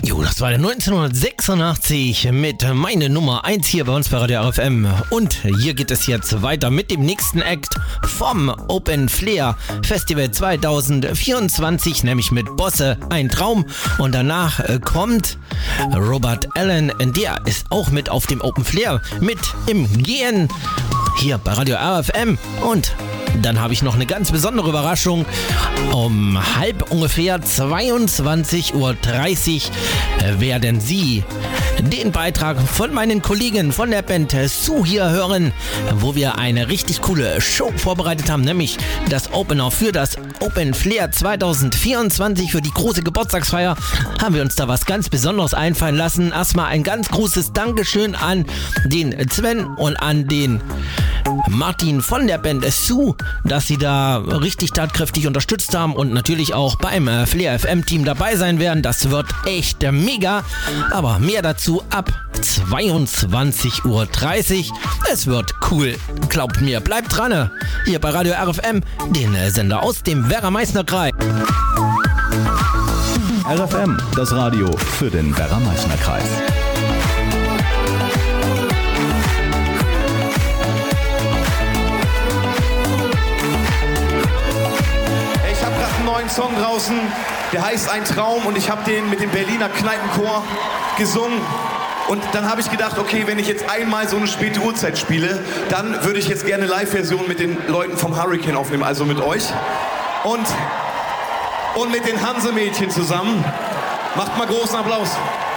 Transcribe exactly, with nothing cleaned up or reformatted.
Jo, das war der neunzehnhundertsechsundachtzig mit meine Nummer eins hier bei uns bei Radio R F M. Und hier geht es jetzt weiter mit dem nächsten Act vom Open Flair Festival zweitausendvierundzwanzig, nämlich mit Bosse, ein Traum. Und danach äh, kommt Robert Allen, der ist auch mit auf dem Open Flair mit im Gehen hier bei Radio R F M. Und dann habe ich noch eine ganz besondere Überraschung. Um halb ungefähr zweiundzwanzig Uhr dreißig werden Sie den Beitrag von meinen Kollegen von der Band Sue hier hören, wo wir eine richtig coole Show vorbereitet haben, nämlich das Opener für das Open Flair zweitausendvierundzwanzig. Für die große Geburtstagsfeier haben wir uns da was ganz Besonderes einfallen lassen. Erstmal ein ganz großes Dankeschön an den Sven und an den Martin von der Band Sue, dass sie da richtig tatkräftig unterstützt haben und natürlich auch beim äh, Flair F M Team dabei sein werden. Das wird echt äh, mega, aber mehr dazu ab zweiundzwanzig Uhr dreißig. Es wird cool, glaubt mir, bleibt dran, äh, hier bei Radio R F M, den äh, Sender aus dem Werra-Meißner-Kreis. R F M, das Radio für den Werra-Meißner-Kreis. Neuen Song draußen, der heißt Ein Traum, und ich habe den mit dem Berliner Kneipenchor gesungen. Und dann habe ich gedacht, okay, wenn ich jetzt einmal so eine späte Uhrzeit spiele, dann würde ich jetzt gerne eine Live-Version mit den Leuten vom Hurricane aufnehmen, also mit euch. Und, und mit den Hanse-Mädchen zusammen. Macht mal großen Applaus.